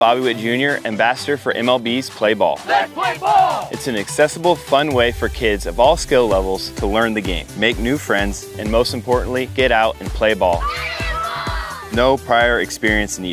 Bobby Witt Jr., Ambassador for MLB's Play Ball. Let's play ball! It's an accessible, fun way for kids of all skill levels to learn the game, make new friends, and most importantly, get out and play ball. No prior experience needed.